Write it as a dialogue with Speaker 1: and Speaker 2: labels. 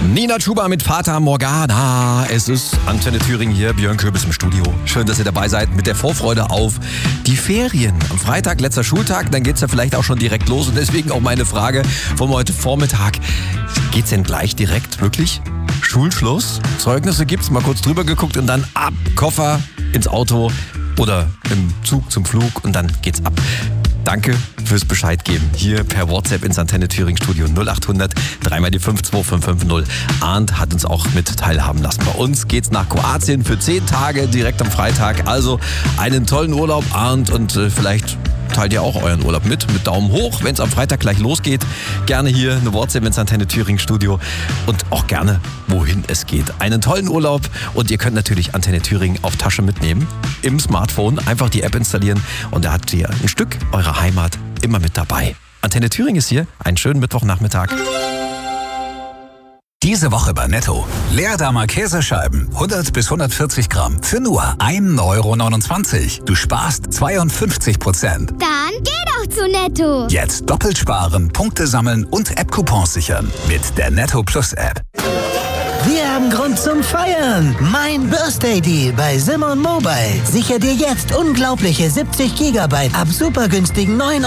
Speaker 1: Nina Chuba mit Fata Morgana. Es ist Antenne Thüringen hier, Björn Köbis im Studio. Schön, dass ihr dabei seid mit der Vorfreude auf die Ferien. Am Freitag, letzter Schultag, dann geht's ja vielleicht auch schon direkt los. Und deswegen auch meine Frage von heute Vormittag. Geht's denn gleich direkt, wirklich? Schulschluss? Zeugnisse gibt's, mal kurz drüber geguckt und dann ab, Koffer ins Auto oder im Zug zum Flug und dann geht's ab. Danke fürs Bescheid geben. Hier per WhatsApp ins Antenne Thüringen Studio 0800 3 die 52550. Arndt hat uns auch mit teilhaben lassen. Bei uns geht's nach Kroatien für 10 Tage direkt am Freitag. Also einen tollen Urlaub, Arndt, und vielleicht teilt ihr auch euren Urlaub mit Daumen hoch, wenn es am Freitag gleich losgeht. Gerne hier eine WhatsApp ins Antenne Thüringen Studio und auch gerne, wohin es geht. Einen tollen Urlaub und ihr könnt natürlich Antenne Thüringen auf Tasche mitnehmen. Im Smartphone einfach die App installieren und da habt ihr ein Stück eurer Heimat immer mit dabei. Antenne Thüringen ist hier. Einen schönen Mittwochnachmittag.
Speaker 2: Diese Woche bei Netto. Leerdamer Käsescheiben, 100 bis 140 Gramm, für nur 1,29 €. Du sparst 52%.
Speaker 3: Dann geh doch zu Netto.
Speaker 2: Jetzt doppelt sparen, Punkte sammeln und App-Coupons sichern. Mit der Netto Plus App.
Speaker 4: Wir haben Grund zum Feiern. Mein Birthday Deal bei Simon Mobile. Sicher dir jetzt unglaubliche 70 GB ab super günstigen 9